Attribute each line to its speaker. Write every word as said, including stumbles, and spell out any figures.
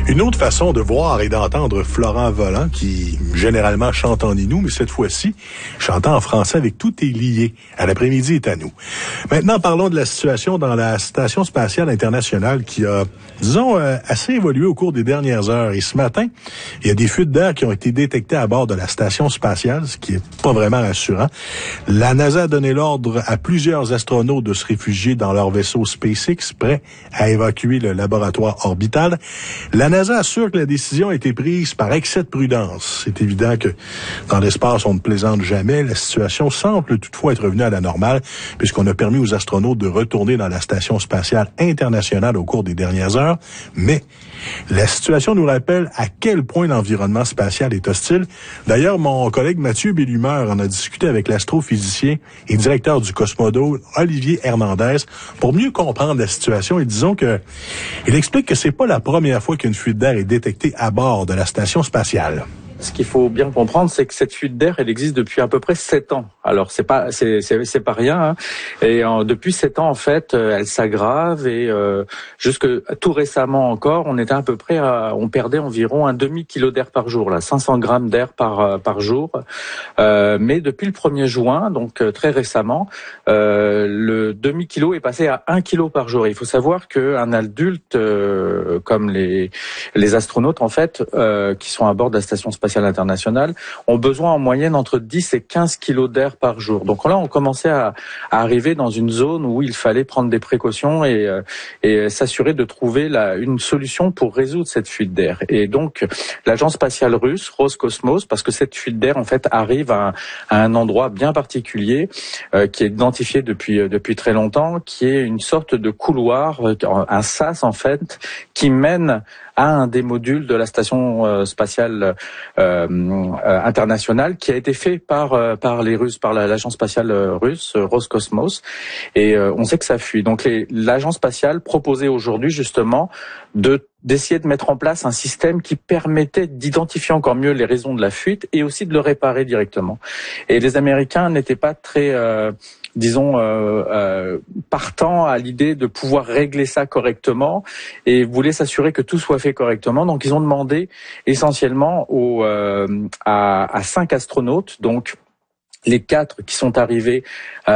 Speaker 1: Une autre façon de voir et d'entendre Florent Volant, qui généralement chante en inou, mais cette fois-ci, chantant en français avec Tout est lié. À l'après-midi est à nous. Maintenant, parlons de la situation dans la Station spatiale internationale qui a, disons, euh, assez évolué au cours des dernières heures. Et ce matin, il y a des fuites d'air qui ont été détectées à bord de la Station spatiale, ce qui est pas vraiment rassurant. La NASA a donné l'ordre à plusieurs astronautes de se réfugier dans leur vaisseau SpaceX, prêt à évacuer le laboratoire orbital. La NASA assure que la décision a été prise par excès de prudence. C'est évident que dans l'espace, on ne plaisante jamais. La situation semble toutefois être revenue à la normale, puisqu'on a permis aux astronautes de retourner dans la Station spatiale internationale au cours des dernières heures. Mais la situation nous rappelle à quel point l'environnement spatial est hostile. D'ailleurs, mon collègue Mathieu Bellumeur en a discuté avec l'astrophysicien et directeur du Cosmodome, Olivier Hernandez, pour mieux comprendre la situation. Et disons que il explique que c'est pas la première fois qu'une fuite d'air est détectée à bord de la Station spatiale.
Speaker 2: Ce qu'il faut bien comprendre, c'est que cette fuite d'air, elle existe depuis à peu près sept ans. Alors c'est pas, c'est, c'est, c'est pas rien. Hein. Et euh, depuis sept ans, en fait, euh, elle s'aggrave et euh, jusque tout récemment encore, on était à peu près, à, on perdait environ un demi kilo d'air par jour, là, cinq cents grammes d'air par par jour. Euh, mais depuis le premier juin, donc euh, très récemment, euh, le demi kilo est passé à un kilo par jour. Et il faut savoir qu'un adulte, euh, comme les les astronautes, en fait, euh, qui sont à bord de la station spatiale internationale, ont besoin en moyenne entre dix et quinze kilos d'air par jour. Donc là, on commençait à, à arriver dans une zone où il fallait prendre des précautions et, et s'assurer de trouver la, une solution pour résoudre cette fuite d'air. Et donc, l'agence spatiale russe, Roscosmos, parce que cette fuite d'air, en fait, arrive à, à un endroit bien particulier euh, qui est identifié depuis, depuis très longtemps, qui est une sorte de couloir, un sas, en fait, qui mène à un des modules de la station euh, spatiale euh, euh, internationale qui a été fait par euh, par les Russes, par la, l'agence spatiale euh, russe, euh, Roscosmos, et euh, on sait que ça fuit. Donc les, l'agence spatiale proposait aujourd'hui justement de d'essayer de mettre en place un système qui permettait d'identifier encore mieux les raisons de la fuite et aussi de le réparer directement. Et les Américains n'étaient pas très euh, disons, euh, euh, partant à l'idée de pouvoir régler ça correctement et voulaient s'assurer que tout soit fait correctement. Donc, ils ont demandé essentiellement aux, euh, à, à cinq astronautes, donc les quatre qui sont arrivés euh,